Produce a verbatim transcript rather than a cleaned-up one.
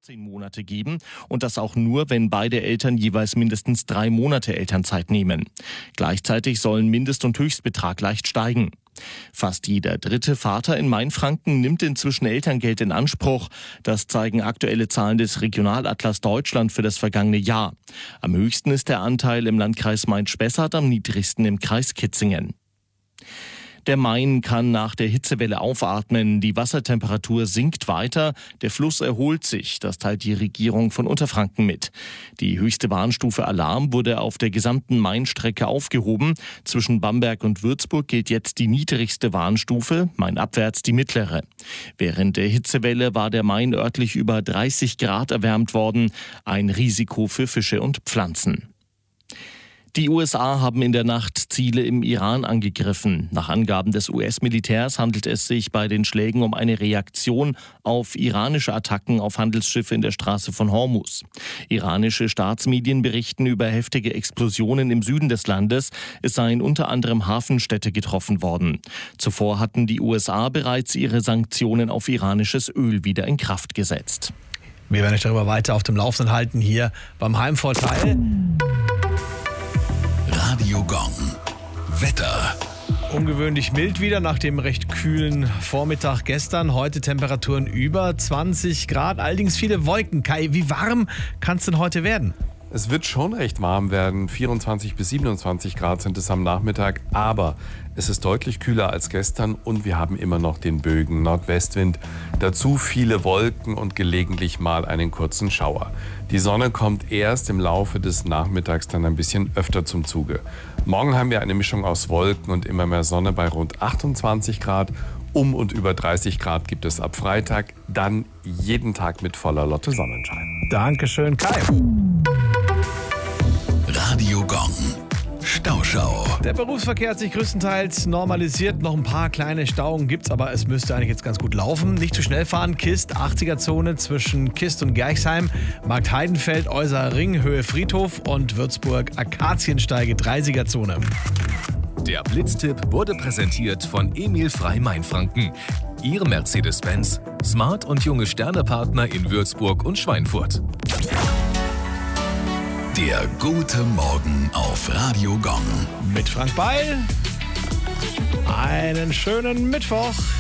vierzehn Monate geben und das auch nur, wenn beide Eltern jeweils mindestens drei Monate Elternzeit nehmen. Gleichzeitig sollen Mindest- und Höchstbetrag leicht steigen. Fast jeder dritte Vater in Mainfranken nimmt inzwischen Elterngeld in Anspruch. Das zeigen aktuelle Zahlen des Regionalatlas Deutschland für das vergangene Jahr. Am höchsten ist der Anteil im Landkreis Main-Spessart, am niedrigsten im Kreis Kitzingen. Der Main kann nach der Hitzewelle aufatmen. Die Wassertemperatur sinkt weiter. Der Fluss erholt sich. Das teilt die Regierung von Unterfranken mit. Die höchste Warnstufe Alarm wurde auf der gesamten Mainstrecke aufgehoben. Zwischen Bamberg und Würzburg gilt jetzt die niedrigste Warnstufe, mainabwärts die mittlere. Während der Hitzewelle war der Main örtlich über dreißig Grad erwärmt worden. Ein Risiko für Fische und Pflanzen. Die U S A haben in der Nacht Ziele im Iran angegriffen. Nach Angaben des U S-Militärs handelt es sich bei den Schlägen um eine Reaktion auf iranische Attacken auf Handelsschiffe in der Straße von Hormuz. Iranische Staatsmedien berichten über heftige Explosionen im Süden des Landes. Es seien unter anderem Hafenstädte getroffen worden. Zuvor hatten die U S A bereits ihre Sanktionen auf iranisches Öl wieder in Kraft gesetzt. Wir werden euch darüber weiter auf dem Laufenden halten hier beim Heimvorteil. Radio Gong. Wetter. Ungewöhnlich mild wieder nach dem recht kühlen Vormittag gestern. Heute Temperaturen über zwanzig Grad, allerdings viele Wolken. Kai, wie warm kann es denn heute werden? Es wird schon recht warm werden. vierundzwanzig bis siebenundzwanzig Grad sind es am Nachmittag. Aber es ist deutlich kühler als gestern und wir haben immer noch den böigen Nordwestwind. Dazu viele Wolken und gelegentlich mal einen kurzen Schauer. Die Sonne kommt erst im Laufe des Nachmittags dann ein bisschen öfter zum Zuge. Morgen haben wir eine Mischung aus Wolken und immer mehr Sonne bei rund achtundzwanzig Grad. Um und über dreißig Grad gibt es ab Freitag. Dann jeden Tag mit voller Lotte Sonnenschein. Dankeschön, Kai. Radio Gong. Stauschau. Der Berufsverkehr hat sich größtenteils normalisiert. Noch ein paar kleine Stauungen gibt's, aber es müsste eigentlich jetzt ganz gut laufen. Nicht zu schnell fahren. Kist, achtziger-Zone zwischen Kist und Gerchsheim. Markt Heidenfeld, Euser Ring, Höhe Friedhof und Würzburg, Akaziensteige, dreißiger-Zone. Der Blitztipp wurde präsentiert von Emil Frei Mainfranken. Ihr Mercedes-Benz, Smart und junge Sternepartner in Würzburg und Schweinfurt. Der gute Morgen auf Radio Gong. Mit Frank Beil. Einen schönen Mittwoch.